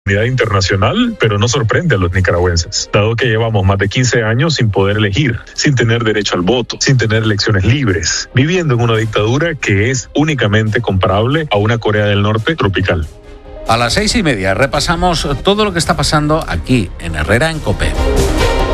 internacional, pero no sorprende a los nicaragüenses, dado que llevamos más de 15 años sin poder elegir, sin tener derecho al voto, sin tener elecciones libres, viviendo en una dictadura que es únicamente comparable a una Corea del Norte tropical. A las 6:30 repasamos todo lo que está pasando aquí en Herrera en COPE.